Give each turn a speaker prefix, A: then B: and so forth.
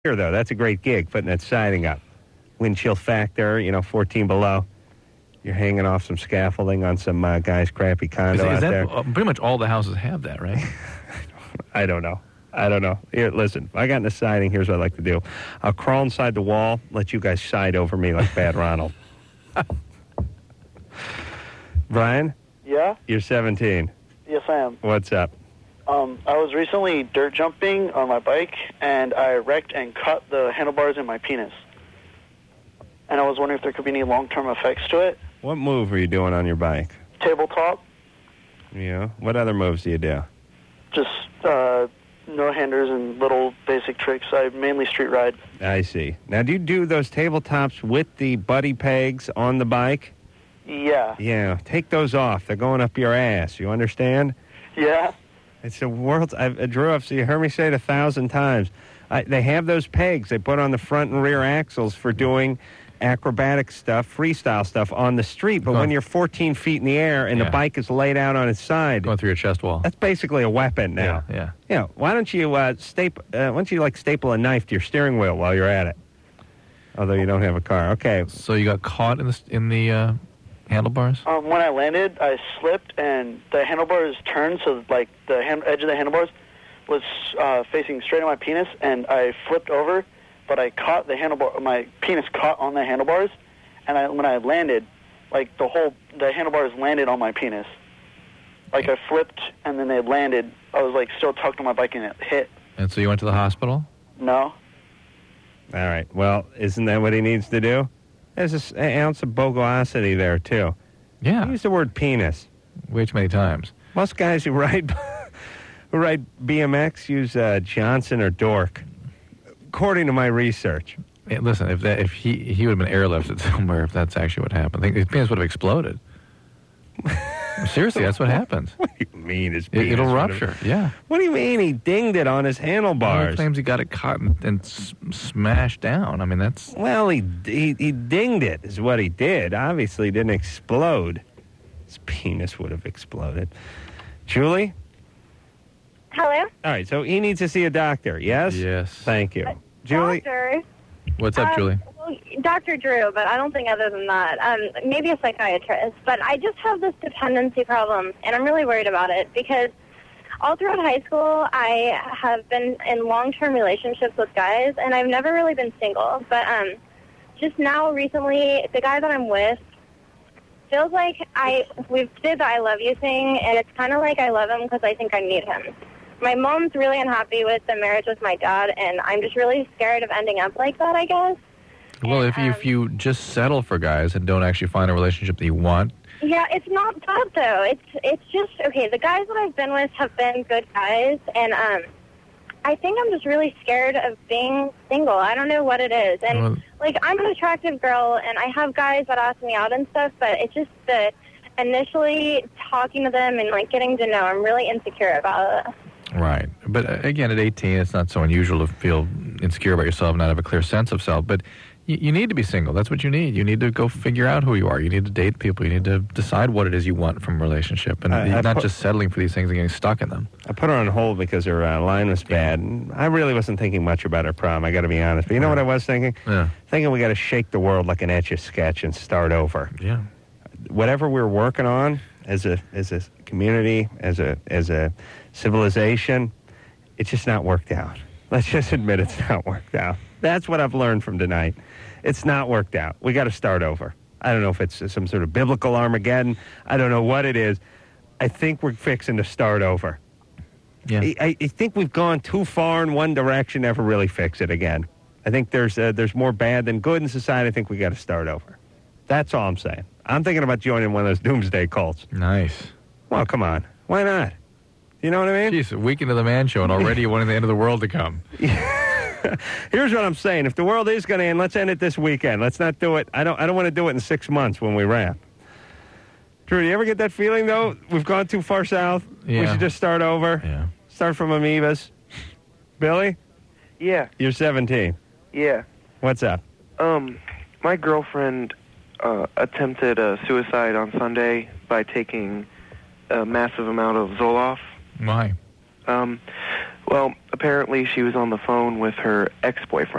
A: Here, though, that's a great gig, putting that siding up. Wind chill factor, 14 below. You're hanging off some scaffolding on some guy's crappy condo out there.
B: Pretty much all the houses have that, right?
A: I don't know. Here, listen, if I got in the siding, here's what I'd like to do. I'll crawl inside the wall, let you guys side over me like Bad Ronald. Brian?
C: Yeah?
A: You're 17.
C: Yes, I am.
A: What's up?
C: I was recently dirt jumping on my bike, and I wrecked and cut the handlebars in my penis. And I was wondering if there could be any long-term effects to it.
A: What move are you doing on your bike?
C: Tabletop.
A: Yeah. What other moves do you do?
C: Just no-handers and little basic tricks. I mainly street ride.
A: I see. Now, do you do those tabletops with the buddy pegs on the bike?
C: Yeah.
A: Yeah. Take those off. They're going up your ass. You understand?
C: Yeah.
A: It's the world's... Drew, you heard me say it 1,000 times. They have those pegs they put on the front and rear axles for doing acrobatic stuff, freestyle stuff on the street. But when you're 14 feet in the air and the bike is laid out on its side...
B: Going through your chest wall.
A: That's basically a weapon now.
B: Yeah.
A: Why don't you staple a knife to your steering wheel while you're at it? Although you don't have a car. Okay.
B: So you got caught in the handlebars?
C: When I landed, I slipped, and the handlebars turned, so like the edge of the handlebars was facing straight at my penis, and I flipped over, but I caught the handlebar. My penis caught on the handlebars, and when I landed, like the handlebars landed on my penis. Like I flipped, and then they landed. I was like still tucked on my bike, and it hit.
B: And so you went to the hospital?
C: No.
A: All right. Well, isn't that what he needs to do? There's an ounce of bogosity there, too.
B: Yeah.
A: Use the word penis.
B: Way too many times.
A: Most guys who ride BMX use Johnson or Dork, according to my research.
B: Hey, listen, if he would have been airlifted somewhere, if that's actually what happened, his penis would have exploded. Seriously, that's what happens.
A: What do you mean his penis?
B: It'll rupture, yeah.
A: What do you mean he dinged it on his handlebars?
B: He claims he got it caught and smashed down. I mean, that's...
A: Well, he dinged it is what he did. Obviously, it didn't explode. His penis would have exploded. Julie?
D: Hello?
A: All right, so he needs to see a doctor, yes?
B: Yes.
A: Thank you. Julie?
D: Doctor.
B: What's up, Julie?
D: Well, Dr. Drew, but I don't think other than that. Maybe a psychiatrist. But I just have this dependency problem, and I'm really worried about it because all throughout high school, I have been in long-term relationships with guys, and I've never really been single. But just now, recently, the guy that I'm with feels like we've did the I love you thing, and it's kind of like I love him because I think I need him. My mom's really unhappy with the marriage with my dad, and I'm just really scared of ending up like that, I guess.
B: Well, if you just settle for guys and don't actually find a relationship that you want...
D: Yeah, it's not that, though. It's just, okay, the guys that I've been with have been good guys, and I think I'm just really scared of being single. I don't know what it is. And, I'm an attractive girl, and I have guys that ask me out and stuff, but it's just that initially talking to them and, getting to know, I'm really insecure about it.
B: Right. But, again, at 18, it's not so unusual to feel insecure about yourself and not have a clear sense of self. But you need to be single. That's what you need. You need to go figure out who you are. You need to date people. You need to decide what it is you want from a relationship. And you're not just settling for these things and getting stuck in them.
A: I put her on hold because her line was bad. And I really wasn't thinking much about her problem, I got to be honest. But you know what I was thinking?
B: Yeah.
A: Thinking we got to shake the world like an Etch-a-Sketch and start over.
B: Yeah.
A: Whatever we're working on as a community, as a civilization, it's just not worked out. Let's just admit it's not worked out. That's what I've learned from tonight. It's not worked out. We got to start over. I don't know if it's some sort of biblical Armageddon. I don't know what it is. I think we're fixing to start over.
B: Yeah.
A: I think we've gone too far in one direction, never really fix it again. I think there's more bad than good in society. I think we got to start over. That's all I'm saying. I'm thinking about joining one of those doomsday cults.
B: Nice.
A: Well, come on. Why not? You know what I mean?
B: Jeez, a week into the Man Show, and already you wanted the end of the world to come.
A: Here's what I'm saying. If the world is going to end, let's end it this weekend. Let's not do it. I don't want to do it in 6 months when we wrap. Drew, do you ever get that feeling, though? We've gone too far south.
B: Yeah.
A: We should just start over.
B: Yeah.
A: Start from amoebas. Billy?
C: Yeah.
A: You're 17.
C: Yeah.
A: What's up?
C: My girlfriend attempted suicide on Sunday by taking a massive amount of Zoloft.
B: Why?
C: Well, apparently she was on the phone with her ex-boyfriend.